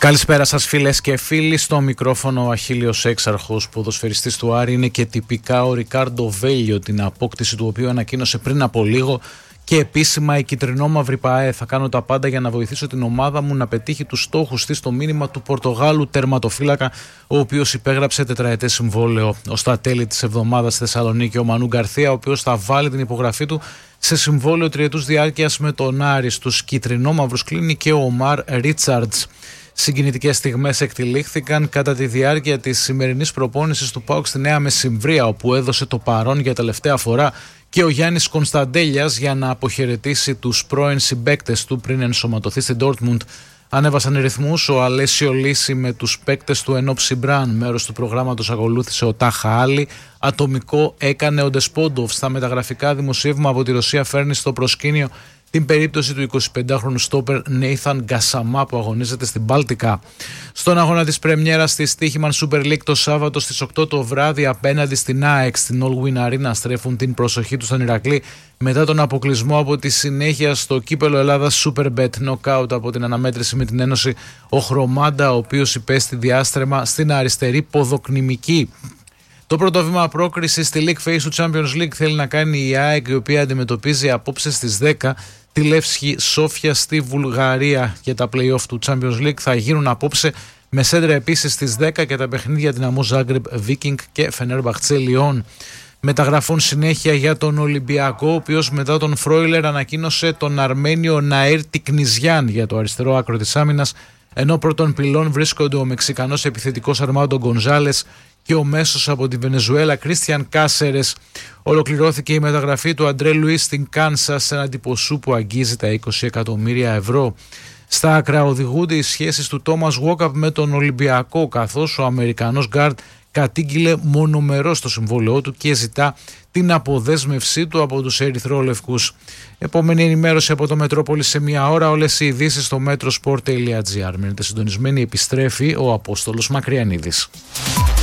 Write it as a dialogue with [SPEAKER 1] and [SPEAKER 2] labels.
[SPEAKER 1] Καλησπέρα σας φίλες και φίλοι, στο μικρόφωνο ο Αχίλιος Έξαρχος, ποδοσφαιριστής του Άρη, είναι και τυπικά ο Ρικάρντο Βέλιο, την απόκτηση του οποίου ανακοίνωσε πριν από λίγο και επίσημα η κυτρινόμαυρη ΠΑΕ. Θα κάνω τα πάντα για να βοηθήσω την ομάδα μου να πετύχει τους στόχους της, στο μήνυμα του Πορτογάλου τερματοφύλακα, ο οποίος υπέγραψε τετραετές συμβόλαιο ως τα τέλη της εβδομάδας στη Θεσσαλονίκη. Ο Μανού Γκαρθία, ο οποίος θα βάλει την υπογραφή του σε συμβόλαιο τριετούς διάρκειας με τον Άρη. Στους κυτρινόμαυρους κλείνει και ο Ομάρ Ρίτσαρντς. Συγκινητικές στιγμές εκτυλίχθηκαν κατά τη διάρκεια της σημερινής προπόνησης του ΠΑΟΚ στη Νέα Μεσημβρία, όπου έδωσε το παρόν για τελευταία φορά και ο Γιάννης Κωνσταντέλιας για να αποχαιρετήσει τους πρώην συμπαίκτες του πριν ενσωματωθεί στην Ντόρτμουντ. Ανέβασαν ρυθμούς ο Αλέσιο Λύση με τους παίκτες του ενώ Ψιμπράν. Μέρος του προγράμματος ακολούθησε ο Τάχα Άλλη. Ατομικό έκανε ο Ντεσπόντοφ. Στα μεταγραφικά, δημοσίευμα από τη Ρωσία φέρνει στο προσκήνιο την περίπτωση του 25χρονου στόπερ Νέιθαν Γκασαμά, που αγωνίζεται στην Μπάλτικα. Στον αγώνα της πρεμιέρας της Στίχημαν Super League το Σάββατο στις 8 το βράδυ απέναντι στην ΑΕΚ στην All Win Arena στρέφουν την προσοχή του στον Ηρακλή μετά τον αποκλεισμό από τη συνέχεια στο κύπελο Ελλάδας Superbet Knockout από την αναμέτρηση με την Ένωση ο Χρωμάντα, ο οποίος υπέστη διάστρεμα στην αριστερή ποδοκνημική. Το πρώτο βήμα πρόκρισης στη League Phase του Champions League θέλει να κάνει η ΑΕΚ, η οποία αντιμετωπίζει απόψε στις 10 τη Λεύσκη Σόφια στη Βουλγαρία για τα play-off του Champions League. Θα γίνουν απόψε με σέντρα επίσης στις 10 και τα παιχνίδια Δυναμό Ζάγκρεπ Βίκινγκ και Φενέρμπαχτσε Λιόν. Μεταγραφούν συνέχεια για τον Ολυμπιακό, ο οποίος μετά τον Φρόιλερ ανακοίνωσε τον Αρμένιο Ναήρ Τικνιζιάν για το αριστερό άκρο της άμυνας, ενώ πρώτων πυλών βρίσκονται ο Μεξικανός επιθετικός Αρμάντο Γκονζάλες και ο μέσος από τη Βενεζουέλα Κρίστιαν Κάσερες. Ολοκληρώθηκε η μεταγραφή του Αντρέ Λουίς στην Κάνσας σε έναν ποσού που αγγίζει τα 20 εκατομμύρια ευρώ. Στα άκρα οδηγούνται οι σχέσεις του Τόμας Γουόκαπ με τον Ολυμπιακό, καθώς ο Αμερικανός γκάρντ κατήγγειλε μονομερός το συμβόλαιό του και ζητά την αποδέσμευσή του από τους ερυθρόλευκους. Επόμενη ενημέρωση από το Μετρόπολη σε μία ώρα. Όλες οι ειδήσεις στο metrosport.gr. Μείνετε συντονισμένοι, επιστρέφει ο Απόστολος Μακριανίδης.